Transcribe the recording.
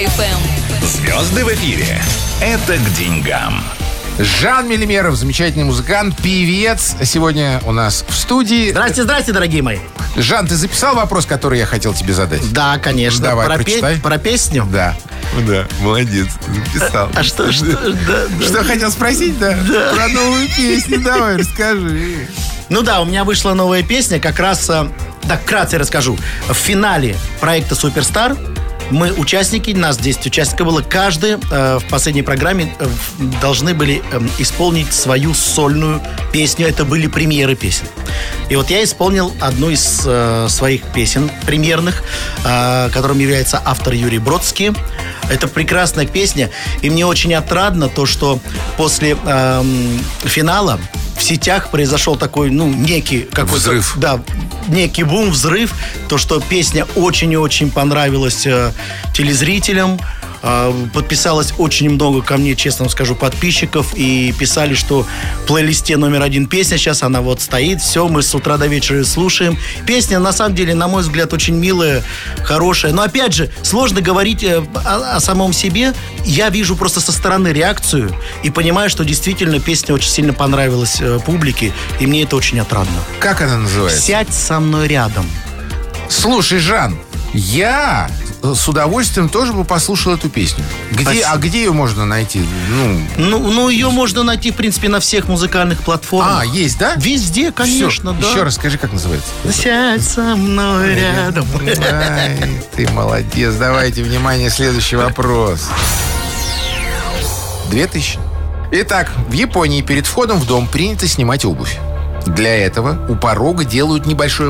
Звезды в эфире. Это к деньгам. Жан Мелимеров, замечательный музыкант, певец, сегодня у нас в студии. Здрасте, дорогие мои. Жан, ты записал вопрос, который я хотел тебе задать? Да, конечно. Давай, прочитай. Про песню? Да, молодец, записал. А что? Что хотел спросить, да? Про новую песню, давай, расскажи. Ну да, у меня вышла новая песня, как раз, так, вкратце расскажу. В финале проекта «Суперстар» мы участники, нас 10 участников было, каждый в последней программе должны были исполнить свою сольную песню. Это были премьеры песен. И вот я исполнил одну из своих песен премьерных, которым является автор Юрий Бродский. Это прекрасная песня, и мне очень отрадно то, что после финала в сетях произошел такой, некий какой-то... Взрыв. Да, некий бум, взрыв. То, что песня очень и очень понравилась телезрителям. Подписалось очень много ко мне, честно вам скажу, подписчиков. И писали, что в плейлисте номер 1 песня сейчас, она вот стоит. Все, мы с утра до вечера слушаем. Песня, на самом деле, на мой взгляд, очень милая, хорошая. Но, опять же, сложно говорить о самом себе. Я вижу просто со стороны реакцию и понимаю, что действительно песня очень сильно понравилась публике. И мне это очень отрадно. Как она называется? «Сядь со мной рядом». Слушай, Жан, я с удовольствием тоже бы послушал эту песню. Где ее можно найти? Ее можно найти, в принципе, на всех музыкальных платформах. Есть, да? Везде, конечно, Все. да. Еще раз скажи, как называется? «Сядь со мной рядом». Ай, ты молодец. Давайте, внимание, следующий вопрос. 2000. Итак, в Японии перед входом в дом принято снимать обувь. Для этого у порога делают небольшое